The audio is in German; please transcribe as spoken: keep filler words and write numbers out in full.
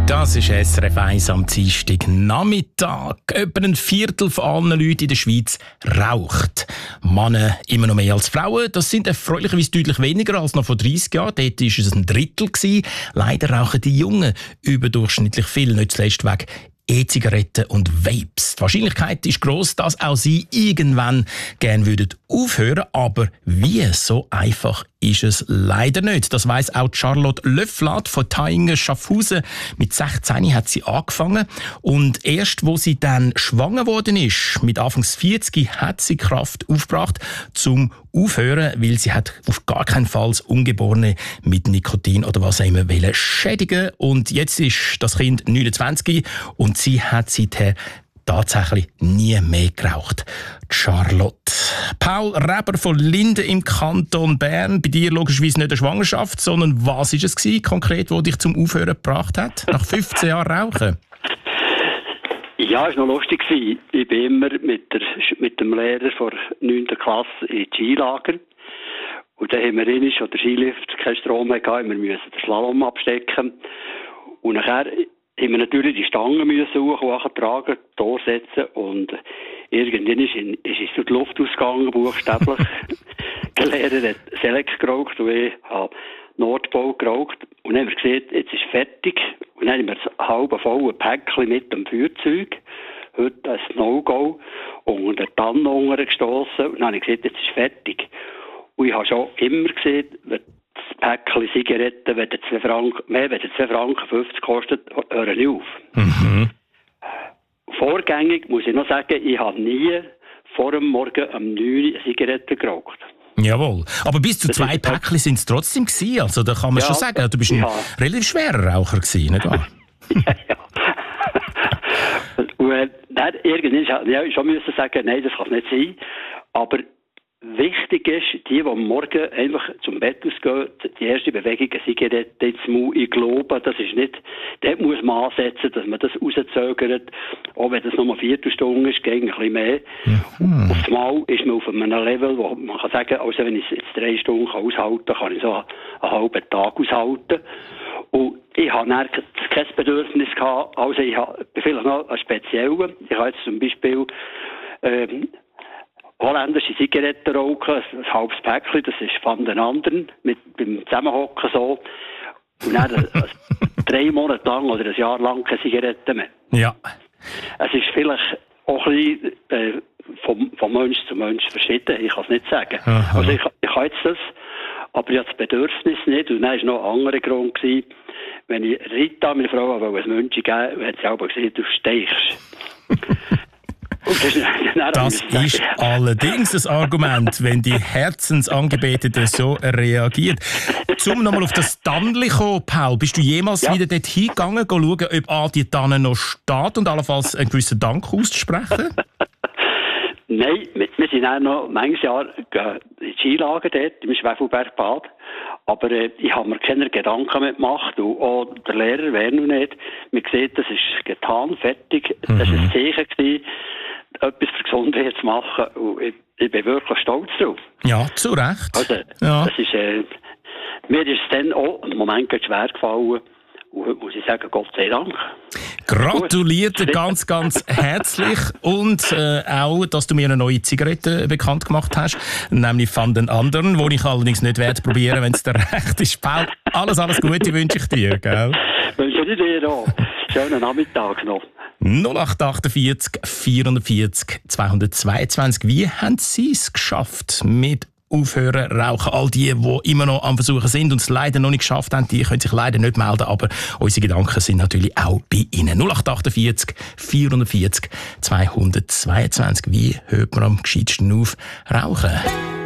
Das ist S R F eins am Dienstag Nachmittag. Etwa ein Viertel von allen Leuten in der Schweiz raucht. Männer immer noch mehr als Frauen. Das sind erfreulicherweise deutlich weniger als noch vor dreissig Jahren. Dort war es ein Drittel. Leider rauchen die Jungen überdurchschnittlich viel, nicht zuletzt wegen E-Zigaretten und Vapes. Die Wahrscheinlichkeit ist gross, dass auch sie irgendwann gerne würden aufhören, aber wie so einfach ist es leider nicht. Das weiss auch Charlotte Löfflat von Thaingen-Schaffhausen. Mit sechzehn hat sie angefangen und erst, wo sie dann schwanger geworden ist, mit Anfangs vierzig, hat sie Kraft aufgebracht zum Aufhören, weil sie hat auf gar keinen Fall das Ungeborene mit Nikotin oder was auch immer wollen schädigen. Und jetzt ist das Kind neunundzwanzig und sie hat seither tatsächlich nie mehr geraucht. Charlotte. Paul Reber von Linden im Kanton Bern. Bei dir logischerweise nicht eine Schwangerschaft, sondern was war es gewesen, konkret, was dich zum Aufhören gebracht hat? Nach fünfzehn Jahren Rauchen? Ja, es war noch lustig. Ich bin immer mit, der, mit dem Lehrer von neunten Klasse in Skilager. Und dann haben wir einmal, als der Skilift keinen Strom mehr gehabt, wir mussten den Slalom abstecken. Und nachher haben wir natürlich die Stangen müssen hoch tragen, Tor setzen und irgendwann ist, in, ist es durch die Luft ausgegangen, buchstäblich. Der Lehrer hat Select geraucht und ich habe Nordpol geraucht. Und dann haben wir gesehen, jetzt ist fertig. Und dann haben wir ein halb volles Päckchen mit dem Feuerzeug. Heute ein No-Go. Und der Tanne unten gestossen. Und dann habe ich gesagt, jetzt ist fertig. Und ich habe schon immer gesehen, wenn das Päckchen Zigaretten, wenn der zwei Franken, mehr, wenn der zwei Franken fünfzig kostet, hören nicht auf. Mhm. Vorgängig muss ich noch sagen, ich habe nie vor dem Morgen um neun Uhr Zigaretten geraucht. Jawohl. Aber bis zu das zwei Päckchen sind es trotzdem gewesen. Also da kann man ja schon sagen, du bist ein ja. relativ schwerer Raucher gewesen, nicht wahr? ja, ja. Und äh, dann, irgendwann ja, ich schon müssen sagen, nein, das kann es nicht sein. Aber wichtig ist, die, die am Morgen einfach zum Bett ausgehen, die erste Bewegung, eine Zigarette ins Maul, ich glaube, das ist nicht, dort muss man ansetzen, dass man das rauszögert, auch wenn das nur eine Viertelstunde ist, gegen ein bisschen mehr. Mhm. Auf einmal ist man auf einem Level, wo man kann sagen, also wenn ich es jetzt drei Stunden aushalten kann, kann ich so einen, einen halben Tag aushalten. Und ich habe dann kein Bedürfnis gehabt, also ich habe vielleicht noch einen speziellen, ich habe jetzt zum Beispiel, ähm, holländische Zigaretten rauchen, ein halbes Päckchen, das ist von den anderen, mit, beim Zusammenhocken so. Und dann äh, drei Monate lang oder ein Jahr lang keine Zigaretten mehr. Ja. Es ist vielleicht auch ein bisschen äh, vom, vom Mensch zu Mensch verschieden, ich kann es nicht sagen. Aha. Also ich, ich habe jetzt das, aber ich habe das Bedürfnis nicht. Und dann war noch ein anderer Grund gewesen, wenn ich Rita, meine Frau, wollte ein München geben, hat sie auch gesagt, du steichst. Das ist allerdings das Argument, wenn die Herzensangebetete so reagiert. Zum nochmal auf das Tannli kommen, Paul, bist du jemals ja. wieder dort hingegangen, schauen, ob A, die Tanne noch steht und allenfalls einen gewissen Dank auszusprechen? Nein, wir, wir sind auch noch manches Jahr in Skilager dort, im Schwefelbergbad. Aber äh, ich habe mir keine Gedanken mehr gemacht. Und auch der Lehrer wäre noch nicht. Man sieht, das ist getan, fertig. Mhm. Das war ein Zeichen gewesen, etwas für Gesundheit zu machen. Und ich, ich bin wirklich stolz drauf. Ja, zu Recht. Also, ja. das ist, äh, mir ist es dann auch im Moment schwer gefallen. Und heute muss ich sagen, Gott sei Dank. Gratuliere ganz, ganz herzlich. Und äh, auch, dass du mir eine neue Zigarette bekannt gemacht hast, nämlich von den anderen, die ich allerdings nicht werde probieren, wenn es dir recht ist. Paul, alles, alles Gute wünsche ich dir, gell? Wünsche ich dir auch. Schönen Nachmittag noch. null acht achtundvierzig vierundvierzig zweihundertzweiundzwanzig. Wie haben Sie es geschafft mit Aufhören, rauchen? All die, die immer noch am Versuchen sind und es leider noch nicht geschafft haben, die können sich leider nicht melden, aber unsere Gedanken sind natürlich auch bei Ihnen. null acht achtundvierzig vierundvierzig zweihundertzweiundzwanzig. Wie hört man am gescheitsten auf? Rauchen.